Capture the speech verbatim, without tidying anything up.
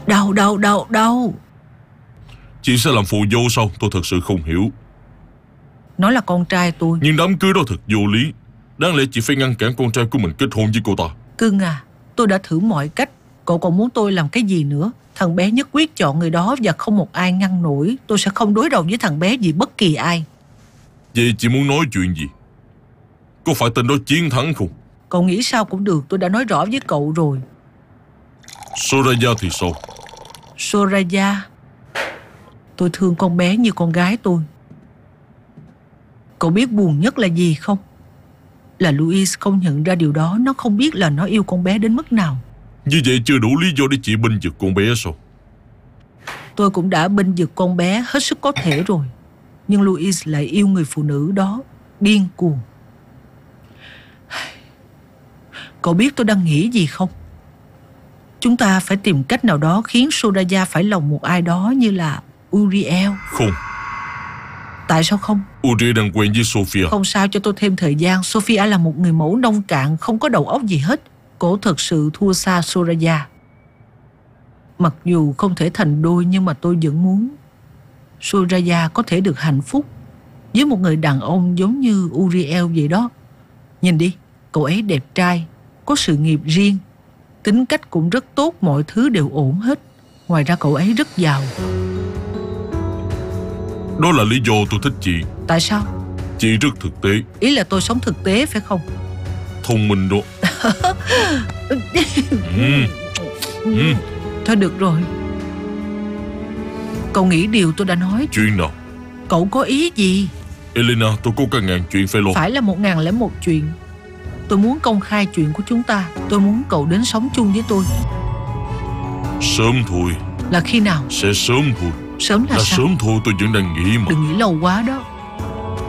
Đau, đau, đau, đau. Chị sẽ làm phù dâu sao? Tôi thật sự không hiểu. Nó là con trai tôi. Nhưng đám cưới đó thật vô lý. Đáng lẽ chị phải ngăn cản con trai của mình kết hôn với cô ta. Cưng à, tôi đã thử mọi cách. Cậu còn muốn tôi làm cái gì nữa? Thằng bé nhất quyết chọn người đó và không một ai ngăn nổi. Tôi sẽ không đối đầu với thằng bé vì bất kỳ ai. Vậy chị muốn nói chuyện gì? Có phải tên đó chiến thắng không? Cậu nghĩ sao cũng được, tôi đã nói rõ với cậu rồi. Soraya thì sao? Soraya, tôi thương con bé như con gái tôi. Cậu biết buồn nhất là gì không? Là Louis không nhận ra điều đó. Nó không biết là nó yêu con bé đến mức nào. Như vậy chưa đủ lý do để chị bênh vực con bé sao? Tôi cũng đã bênh vực con bé hết sức có thể rồi. Nhưng Louis lại yêu người phụ nữ đó điên cuồng. Cậu biết tôi đang nghĩ gì không? Chúng ta phải tìm cách nào đó khiến Soraya phải lòng một ai đó như là Uriel. Không. Tại sao không? Uriel đang quen với Sophia. Không sao, cho tôi thêm thời gian. Sophia là một người mẫu nông cạn, không có đầu óc gì hết. Cô thật sự thua xa Soraya. Mặc dù không thể thành đôi, nhưng mà tôi vẫn muốn Soraya có thể được hạnh phúc với một người đàn ông giống như Uriel vậy đó. Nhìn đi, cậu ấy đẹp trai, có sự nghiệp riêng, tính cách cũng rất tốt, mọi thứ đều ổn hết. Ngoài ra cậu ấy rất giàu. Đó là lý do tôi thích chị. Tại sao? Chị rất thực tế. Ý là tôi sống thực tế phải không? Thông minh đó. ừ. Ừ. Thôi được rồi. Cậu nghĩ điều tôi đã nói. Chuyện nào? Cậu có ý gì? Elena, tôi có cả ngàn chuyện phải lo. Phải là một ngàn lẻ một chuyện. Tôi muốn công khai chuyện của chúng ta. Tôi muốn cậu đến sống chung với tôi. Sớm thôi. Là khi nào? Sẽ sớm thôi. Sớm là, là sao? Sớm thôi, tôi vẫn đang nghĩ mà. Đừng nghĩ lâu quá đó.